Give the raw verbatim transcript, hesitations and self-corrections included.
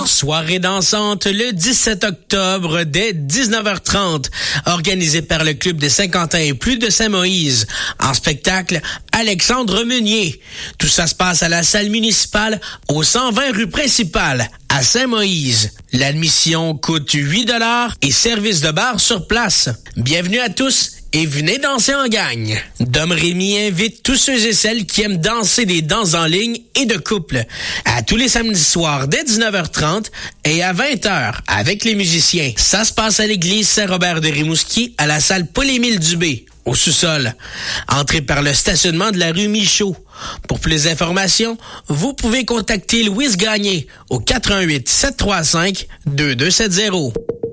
Soirée dansante le dix-sept octobre dès dix-neuf heures trente, organisée par le Club des cinquante ans et plus de Saint-Moïse. En spectacle, Alexandre Meunier. Tout ça se passe à la salle municipale au cent vingt rue principale à Saint-Moïse. L'admission coûte huit dollars et service de bar sur place. Bienvenue à tous et venez danser en gang. Dom Rémy invite tous ceux et celles qui aiment danser des danses en ligne et de couple à tous les samedis soirs dès dix-neuf heures trente et à vingt heures avec les musiciens. Ça se passe à l'église Saint-Robert de Rimouski à la salle Paul-Émile Dubé, au sous-sol. Entrée par le stationnement de la rue Michaud. Pour plus d'informations, vous pouvez contacter Louise Gagné au quatre un huit, sept trois cinq, deux deux sept zéro.